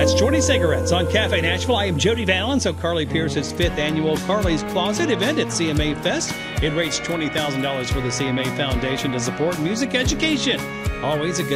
That's Jordy Cigarettes on Cafe Nashville. I am Jody Valens of Carly Pierce's 5th annual Carly's Closet event at CMA Fest. It raised $20,000 for the CMA Foundation to support music education. Always a good